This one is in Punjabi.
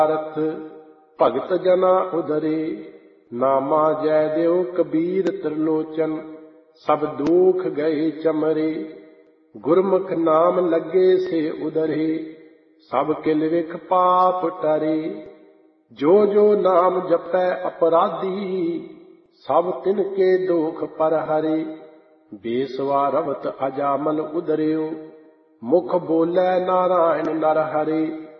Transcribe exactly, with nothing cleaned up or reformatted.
ਅਰਥ ਭਗਤ ਜਨਾ ਉਦਰੇ। ਨਾਮਾ ਜੈ ਦਿਓ ਕਬੀਰ ਤ੍ਰਿਲੋਚਨ, ਸਭ ਦੁਖ ਗਏ ਚਮਰੇ। ਗੁਰਮੁਖ ਨਾਮ ਲੱਗੇ ਸੇ ਉਦਰੇ, ਸਭ ਕਿਲ ਵਿਖ ਪਾਪ ਟਰੇ। ਜੋ ਜੋ ਨਾਮ ਜਪੈ ਅਪਰਾਧੀ, ਸਭ ਤਿਨ ਕੇ ਦੋਖ ਪਰ ਹਰੇ। ਬੇਸਵਾ ਰਵਤ ਅਜਾਮਲ ਉਦਰਿਓ, ਮੁਖ ਬੋਲੇ ਨਾਰਾਇਣ ਨਰ ਹਰੇ।